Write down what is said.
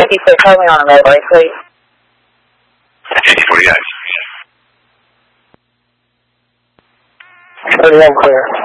56, hold me on a roadway, please. 5048. 31 clear.